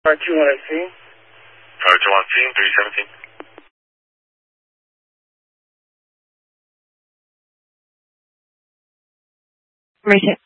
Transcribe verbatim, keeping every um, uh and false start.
R two one eighteen. R two one eighteen, three seventeen. Mercy.